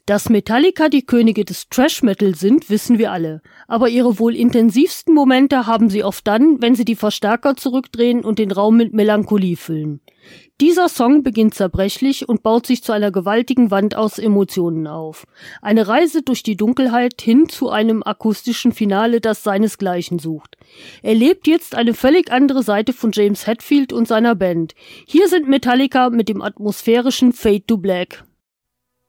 Dass Metallica die Könige des Thrash-Metal sind, wissen wir alle. Aber ihre wohl intensivsten Momente haben sie oft dann, wenn sie die Verstärker zurückdrehen und den Raum mit Melancholie füllen. Dieser Song beginnt zerbrechlich und baut sich zu einer gewaltigen Wand aus Emotionen auf. Eine Reise durch die Dunkelheit hin zu einem akustischen Finale, das seinesgleichen sucht. Er lebt jetzt eine völlig andere Seite von James Hetfield und seiner Band. Hier sind Metallica mit dem atmosphärischen Fade to Black.